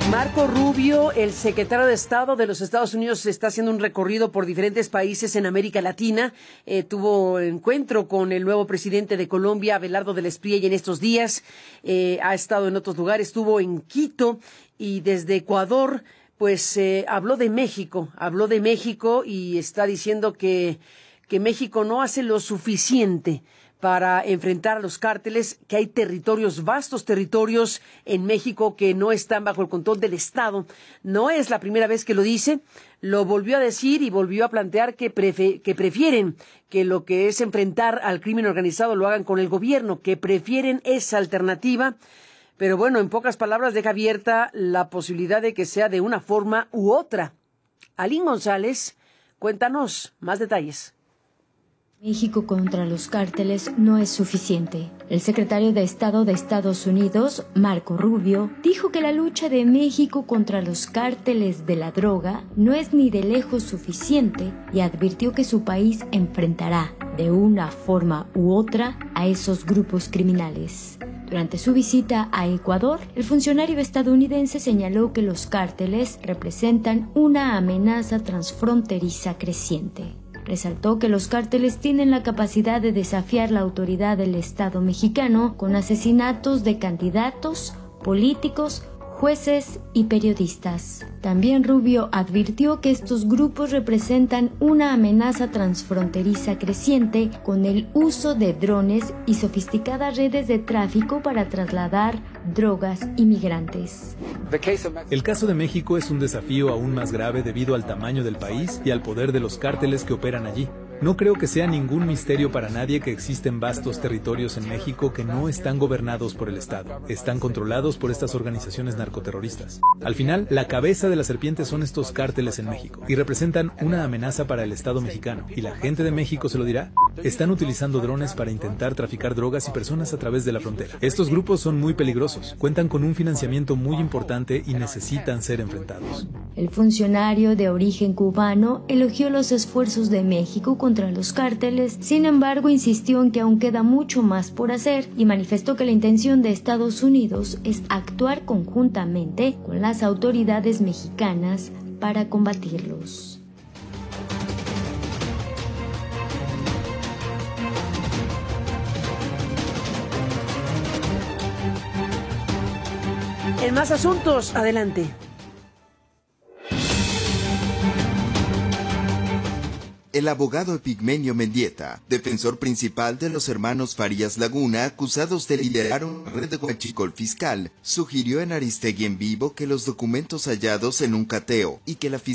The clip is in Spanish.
Marco Rubio, el secretario de Estado de los Estados Unidos, está haciendo un recorrido por diferentes países en América Latina. Tuvo encuentro con el nuevo presidente de Colombia, Abelardo del Espriella, en estos días. Ha estado en otros lugares, estuvo en Quito y desde Ecuador, pues habló de México y está diciendo que México no hace lo suficiente para enfrentar a los cárteles, que hay territorios, vastos territorios en México que no están bajo el control del Estado. No es la primera vez que lo dice, lo volvió a decir y volvió a plantear que prefieren que lo que es enfrentar al crimen organizado lo hagan con el gobierno, que prefieren esa alternativa. Pero bueno, en pocas palabras deja abierta la posibilidad de que sea de una forma u otra. Alín González, cuéntanos más detalles. México contra los cárteles no es suficiente. El secretario de Estado de Estados Unidos, Marco Rubio, dijo que la lucha de México contra los cárteles de la droga no es ni de lejos suficiente y advirtió que su país enfrentará, de una forma u otra, a esos grupos criminales. Durante su visita a Ecuador, el funcionario estadounidense señaló que los cárteles representan una amenaza transfronteriza creciente. Resaltó que los cárteles tienen la capacidad de desafiar la autoridad del Estado mexicano con asesinatos de candidatos, políticos, jueces y periodistas. También Rubio advirtió que estos grupos representan una amenaza transfronteriza creciente con el uso de drones y sofisticadas redes de tráfico para trasladar drogas y migrantes. El caso de México es un desafío aún más grave debido al tamaño del país y al poder de los cárteles que operan allí. No creo que sea ningún misterio para nadie que existen vastos territorios en México que no están gobernados por el Estado. Están controlados por estas organizaciones narcoterroristas. Al final, la cabeza de la serpiente son estos cárteles en México y representan una amenaza para el Estado mexicano. Y la gente de México se lo dirá. Están utilizando drones para intentar traficar drogas y personas a través de la frontera. Estos grupos son muy peligrosos, cuentan con un financiamiento muy importante y necesitan ser enfrentados. El funcionario de origen cubano elogió los esfuerzos de México contra los cárteles, sin embargo insistió en que aún queda mucho más por hacer y manifestó que la intención de Estados Unidos es actuar conjuntamente con las autoridades mexicanas para combatirlos. En más asuntos, adelante. El abogado Epigmenio Mendieta, defensor principal de los hermanos Farías Laguna, acusados de liderar una red de huachicol fiscal, sugirió en Aristegui en Vivo que los documentos hallados en un cateo y que la